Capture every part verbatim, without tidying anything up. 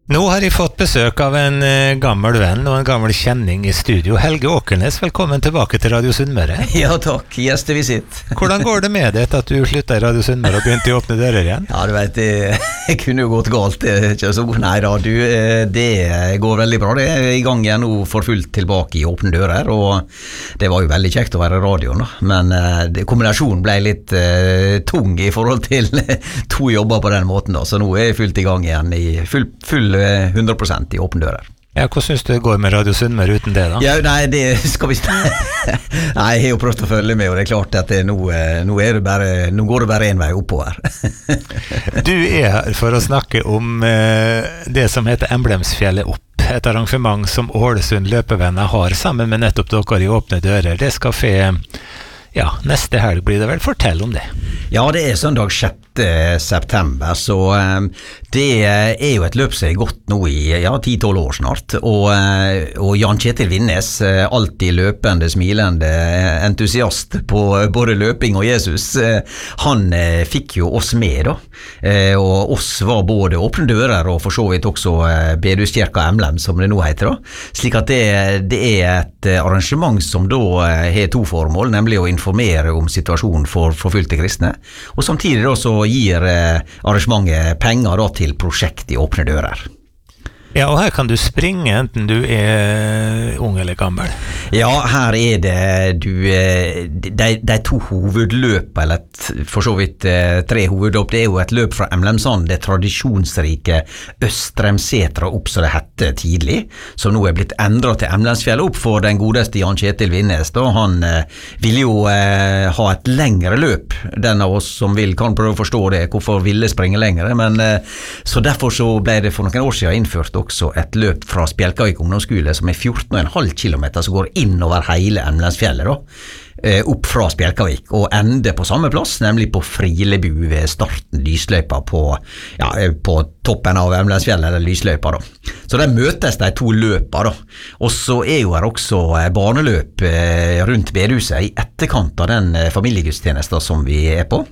Nå har jeg fått besøk av en uh, gammel venn og en gammel kjenning i studio. Helge Åkernes, velkommen tilbake til Radio Sunnmøre. Ja takk, gjestevisitt. Hvordan går det med det etter at du sluttet i Radio Sunnmøre og begynte å åpne dører igjen? Ja, du vet, det, det kunne jo gått galt, ikke så. Nei da, du, det går veldig bra. Det er i gang igjen nå for fullt tilbake i åpne dører, og det var jo veldig kjekt å være i radioen da. Men det, kombinasjonen ble litt uh, tung i forhold til to jobber på den måten da, så nå er jeg fullt i gang igjen i full, full hundre prosent i åpne dører. Ja, hvordan synes du det går med Radio Sunnmøre uten det da? Ja, nei, det skal vi Nei, jeg har jo prøvd å følge med, og det er klart at det, nå, nå, er det bare, nå går det bare en vei oppover. Du er her for å snakke om uh, det som heter Emblemsfjellet opp, et arrangement som Ålesund løpevenner har sammen med nettopp dere i åpne dører. Det skal fe Ja, neste helg blir det vel. Fortell om det. Ja, det er søndag sjette september, så um, det er jo et løp som er gått nå i ja, ti tolv år snart, og, uh, og Jan Kjetil Vinnes, uh, alltid løpende, smilende, entusiast på både løping og Jesus, uh, han uh, fikk jo oss med da, uh, og oss var både åpne dører og for så vidt også uh, Bedehuskirka Emblem, som det nå heter da, slik at det, det er et uh, arrangement som da uh, har to formål, nemlig å informere om situasjonen for forfulgte kristne, og samtidig da så gir eh, arrangementet penger da til prosjekt i åpne dører. Ja, og her kan du springe enten du er ung eller gammel. Ja, her er det du, de, de to hovedløp, eller for så vidt tre hovedløp, det er jo et løp fra Emlemsand, det tradisjonsrike Østremsetra opp, som det hette tidlig, som nå er blitt endret til Emlemsfjellet opp for den godeste Jan Kjetil Vinnes. Da. Han eh, vil jo eh, ha et lengre løp, den av oss som vil kan prøve å forstå det, hvorfor ville springe lengre, men eh, så derfor så ble det for noen år siden innført også et løp fra Spjelkavik ungdomsskole som er fjorten komma fem kilometer som går inn over hele Emlemsfjellet da, opp fra Spjelkavik og ender på samme plass, nemlig på Frilebu ved starten lysløypa på, ja, på toppen av Emlemsfjellet, eller lysløypa da. Så der møtes de to løpa da, og så er jo her også barneløp rundt bedehuset i etterkant av den familiegudstjenesten som vi er på,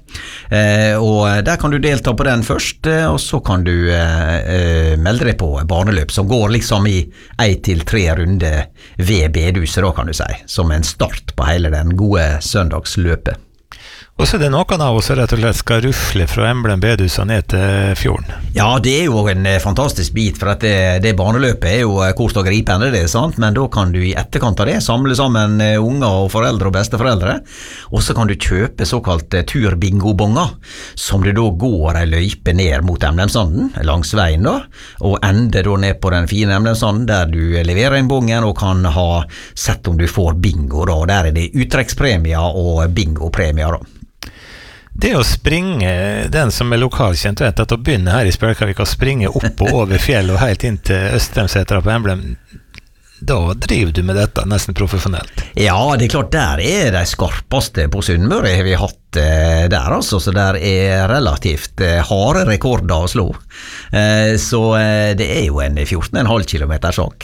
og der kan du delta på den først, og så kan du melde deg på barneløp som går liksom i en til tre runder ved bedehuset da, kan du si, som en start på hele den gode søndagsløpet. Og så er det noen av oss som rett og slett skal rufle fra Emblem bedehus og ned til fjorden. Ja, det er jo en fantastisk bit, for at det, det barneløpet er jo kort og gripende, det er sant, men da kan du i etterkant av det samle sammen unger og foreldre og besteforeldre, og så kan du kjøpe såkalt turbingobonger, som du da går en løype ned mot Emlemsanden, langs veien da, og ender da ned på den fine Emlemsanden, der du leverer inn bongen og kan ha sett om du får bingo da, og der er det uttrekkspremier og bingopremier da. Det å springe, den som er lokalkjent vet at å begynne her i Spjelkavik å springe opp og over fjell og helt inn til Østremsetra på Emblem, da driver du med dette nesten profesjonelt. Ja, det er klart, der er de skarpeste på Sunnmøre har vi hatt der, altså, så der er relativt harde rekorder å slå. Så det er jo en fjorten komma fem kilometer sak,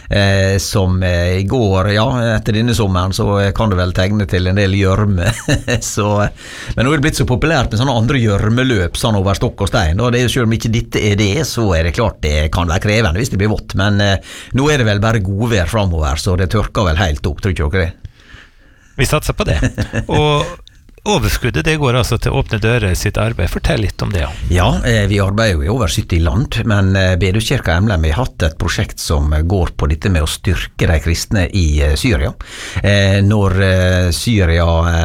som går, ja, etter denne sommeren så kan du vel tegne til en del gjørme, så, men nå er det blitt så populært med sånne andre gjørmeløp, sånn over stokk og stein, og det er jo selv om ikke dette er det, så er det klart det kan være krevende hvis det blir vått, men nå er det vel bare godvær fremover, så det tørker vel helt opp, tror ikke dere det? Vi satser på det, og overskuddet, det går altså til åpne dører sitt arbeid. Fortell litt om det. Ja, vi arbeider jo i over sytti land, men Bedehuskirka Emblem har hatt et prosjekt som går på dette med å styrke de kristne i Syria. Når Syria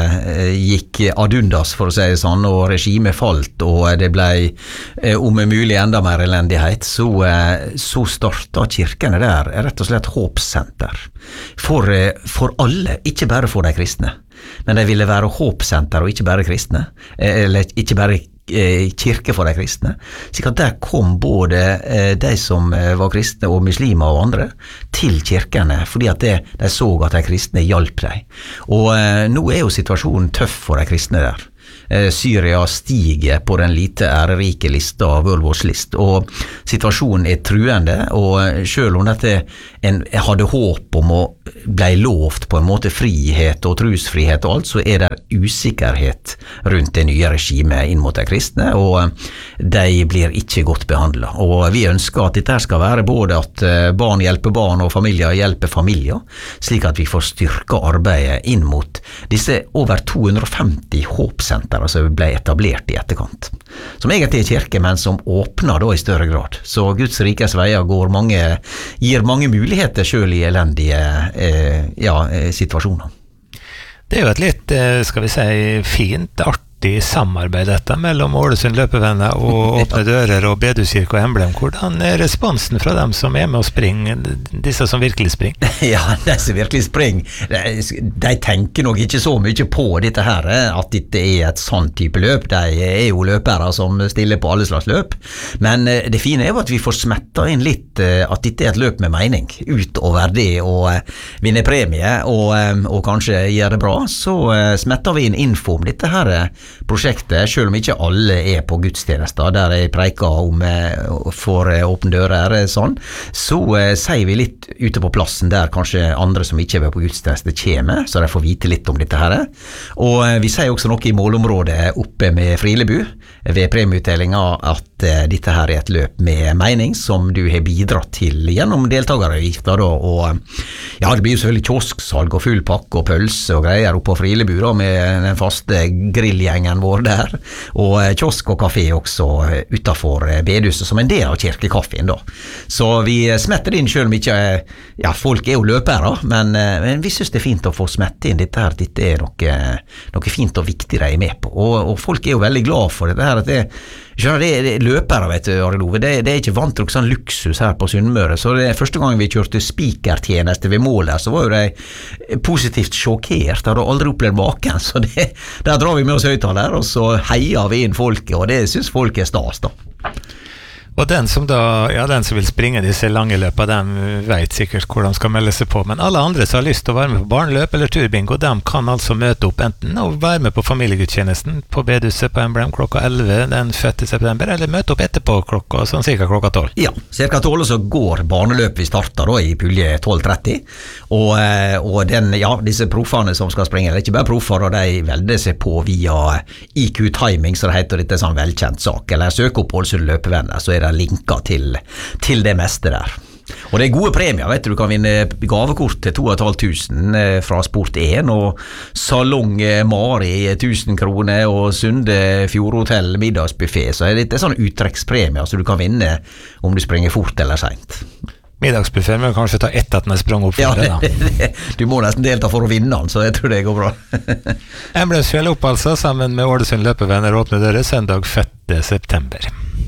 gikk ad undas, for å si det sånn, og regimet falt, og det ble om mulig enda mer elendighet, så, så startet kirkene der rett og slett håpssenter for, for alle, ikke bare for de kristne. Men de ville være håpsenter og ikke bare kristne, eller ikke bare kirke for de kristne. Så der kom både de som var kristne og muslimer og andre til kirkene, fordi at det, de så at de kristne hjalp dem. Og nå er jo situasjonen tøff for de kristne der. Syria stiger på den lite ærerike lista av World Watch List, og situasjonen er truende, og selv om dette en hadde håp om å bli lovt på en måte frihet og trosfrihet og alt, så er det usikkerhet rundt det nye regimet inn mot de kristne, og de blir ikke godt behandlet. Og vi ønsker at dette skal være både at barn hjelper barn og familier hjelper familier, slik at vi får styrka arbeidet inn mot disse over to hundre og femti håpsenter som ble etablert i etterkant, som egentlig er kirke, men som åpner da i større grad. Så Guds rikes veier går mange, gir mange muligheter selv i elendige eh, ja, situasjoner. Det er jo et litt, skal vi si, fint, artig samarbeid dette mellom Ålesund løpevenner og Åpne dører og Bedehuskirke og Emblem. Hvordan er responsen fra dem som er med å springe, disse som virkelig springer? Ja, de som virkelig springer, de, de tenker nok ikke så mye på dette her, at dette er et sånn type løp. De er jo løpere som stiller på alle slags løp, men det fine er jo at vi får smetta inn litt at dette er et løp med mening, utover det å vinne premie og, og kanskje gjøre det bra, så smetter vi inn info om dette her prosjektet, selv om ikke alle er på gudstjenester, der jeg preker om for Åpne dører sånn, så sier vi litt ute på plassen der kanskje andre som ikke er på gudstjeneste kommer, så de får vite litt om dette her. Og vi sier også noe i målområdet oppe med Frilebu, ved premieutdelinga, at dette her er et løp med mening som du har bidratt til gjennom deltageravgifter da, og ja, det blir jo selvfølgelig kiosksalg og full pakke og pølse og greier oppe på Frilebu da, med den faste grillgjengen vår der, og kiosk og kafé også utenfor bedehuset som en del av kirkekaffen da. Så vi smetter inn, selv om ikke, ja, folk er jo løpere, men, men vi synes det er fint å få smette inn dette her, dette er noe, noe fint og viktig de er med på, og, og folk er jo veldig glad for dette her, at det skjønner, det, det er løpere, vet du, Arild Ove, det, det er ikke vant til noe sånn luksus her på Sunnmøre, så det første gang vi kjørte spikertjeneste ved målet, så var jo de positivt sjokkert, hadde aldri opplevd maken, så det, der drar vi med oss høyttaler, og så heier vi inn folket, og det synes folk er stas da. Og den som da, ja, den som vil springe disse lange løpene, de vet sikkert hvor de skal melde seg på, men alle andre som har lyst til å være med på barneløp eller turbingo, de kan altså møte opp enten og være med på familiegudstjenesten på bedehuset på Emblem klokka elleve den sjette september, eller møte opp etterpå klokka, sånn cirka klokka tolv. Ja, cirka tolv så går barneløp vi starter da i pulje tolv tretti, og, og den, ja, disse proffene som skal springe, det er ikke bare proffer, og de velger seg på via I Q Timing, så det heter dette sånn velkjent sak, eller søk opp Ålesund løpevenner, så er det linker til, til det meste der. Og det er gode premier, vet du, du kan vinne gavekort til to og et halvt tusen fra Sport én, og Salong Mari tusen kroner, og Sunde Fjordhotell middagsbuffet, så er det sånn uttrekkspremier, så du kan vinne om du springer fort eller sent. Middagsbuffet må kanskje ta ett at den er sprang opp for ja, det da. Du må nesten delta for å vinne den, så jeg tror det går bra. Emblemsfjell opp altså, sammen med Ålesund løpevenner Åpne dører, søndag sjette september.